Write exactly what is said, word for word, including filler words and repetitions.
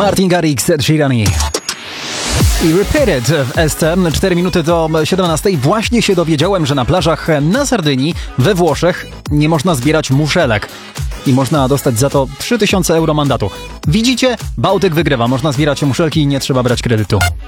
Martin Garrix, Ed Sheeran i Repeat It w S T. cztery minuty do siedemnastej. Właśnie się dowiedziałem, że na plażach na Sardynii we Włoszech nie można zbierać muszelek. I można dostać za to trzy tysiące euro mandatu. Widzicie? Bałtyk wygrywa. Można zbierać muszelki i nie trzeba brać kredytu.